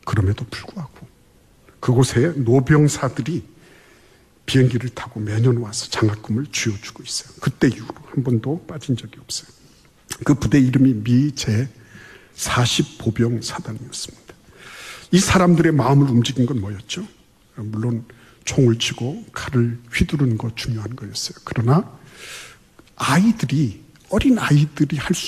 그럼에도 불구하고 그곳에 노병사들이 비행기를 타고 매년 와서 장학금을 쥐어주고 있어요. 그때 이후로 한 번도 빠진 적이 없어요. 그 부대 이름이 미 제40보병 사단이었습니다. 이 사람들의 마음을 움직인 건 뭐였죠? 물론 총을 치고 칼을 휘두르는 거 중요한 거였어요. 그러나 어린 아이들이 할 수